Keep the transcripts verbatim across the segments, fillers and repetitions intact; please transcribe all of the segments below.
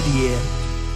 the end.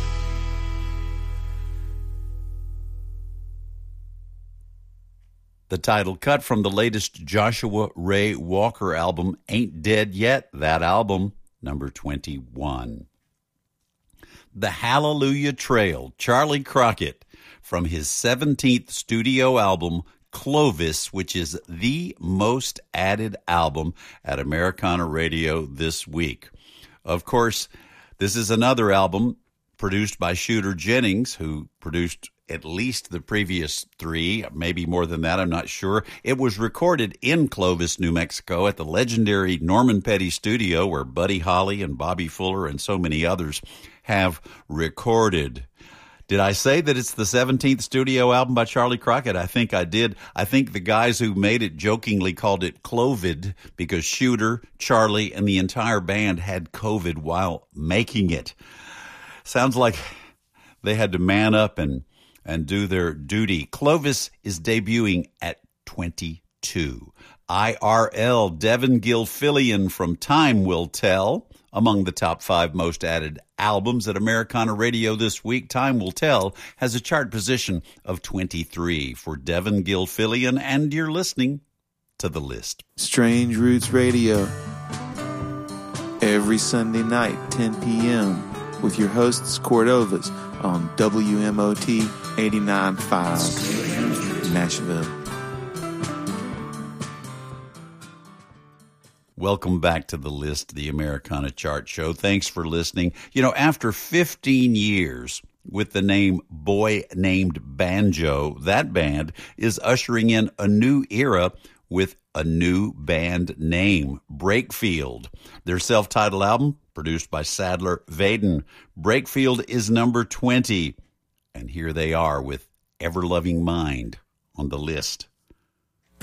The title cut from the latest Joshua Ray Walker album, Ain't Dead Yet. That album, number twenty-one. The Hallelujah Trail, Charlie Crockett, from his seventeenth studio album, Clovis, which is the most added album at Americana Radio this week. Of course, this is another album produced by Shooter Jennings, who produced at least the previous three, maybe more than that, I'm not sure. It was recorded in Clovis, New Mexico, at the legendary Norman Petty Studio, where Buddy Holly and Bobby Fuller and so many others have recorded. Did I say that it's the seventeenth studio album by Charlie Crockett? I think I did. I think the guys who made it jokingly called it Clovid because Shooter, Charlie, and the entire band had COVID while making it. Sounds like they had to man up and and do their duty. Clovis is debuting at twenty-two. I R L, Devin Gilfillian from Time Will Tell, among the top five most added albums at Americana Radio this week. Time Will Tell has a chart position of twenty-three for Devin Gilfillian, and you're listening to The List. Strange Roots Radio, every Sunday night, ten p.m., with your hosts, Cordovas, on W M O T eighty-nine point five, Nashville. Welcome back to The List, the Americana Chart Show. Thanks for listening. You know, after fifteen years with the name Boy Named Banjo, that band is ushering in a new era with a new band name, Breakfield. Their self-titled album, produced by Sadler Vaden. Breakfield is number twenty. And here they are with Ever Loving Mind on The List.